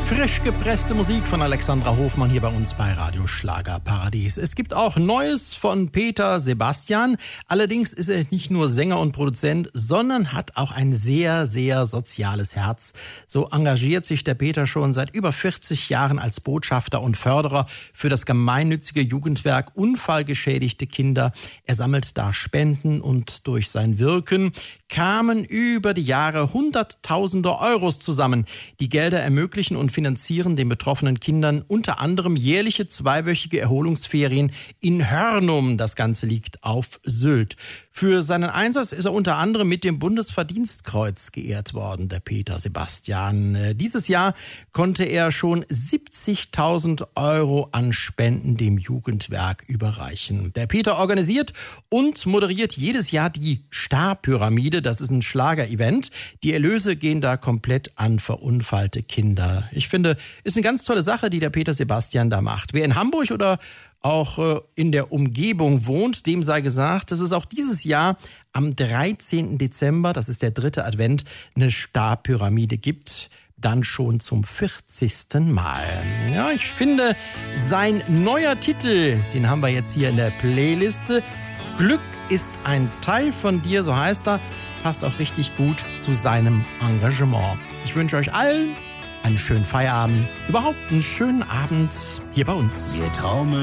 Frisch gepresste Musik von Alexandra Hofmann hier bei uns bei Radio Schlagerparadies. Es gibt auch Neues von Peter Sebastian. Allerdings ist er nicht nur Sänger und Produzent, sondern hat auch ein sehr, sehr soziales Herz. So engagiert sich der Peter schon seit über 40 Jahren als Botschafter und Förderer für das gemeinnützige Jugendwerk Unfallgeschädigte Kinder. Er sammelt da Spenden und durch sein Wirken kamen über die Jahre Hunderttausende Euros zusammen. Die Gelder ermöglichen und finanzieren den betroffenen Kindern unter anderem jährliche zweiwöchige Erholungsferien in Hörnum. Das Ganze liegt auf Sylt. Für seinen Einsatz ist er unter anderem mit dem Bundesverdienstkreuz geehrt worden, der Peter Sebastian. Dieses Jahr konnte er schon 70.000 Euro an Spenden dem Jugendwerk überreichen. Der Peter organisiert und moderiert jedes Jahr die Star-Pyramide. Das ist ein Schlager-Event. Die Erlöse gehen da komplett an verunfallte Kinder. Ich finde, ist eine ganz tolle Sache, die der Peter Sebastian da macht. Wer in Hamburg oder auch in der Umgebung wohnt, dem sei gesagt, dass es auch dieses Jahr am 13. Dezember, das ist der 3. Advent, eine Star-Pyramide gibt. Dann schon zum 40. Mal. Ja, ich finde, sein neuer Titel, den haben wir jetzt hier in der Playliste. Glück ist ein Teil von dir, so heißt er, passt auch richtig gut zu seinem Engagement. Ich wünsche euch allen einen schönen Feierabend, überhaupt einen schönen Abend hier bei uns. Wir träumen